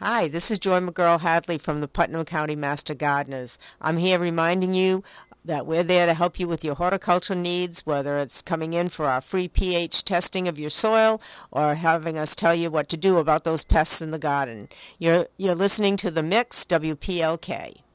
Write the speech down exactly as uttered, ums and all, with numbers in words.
Hi, this is Joy McGurl Hadley from the Putnam County Master Gardeners. I'm here reminding you that we're there to help you with your horticultural needs, whether it's coming in for our free pH testing of your soil or having us tell you what to do about those pests in the garden. You're, you're listening to The Mix, W P L K.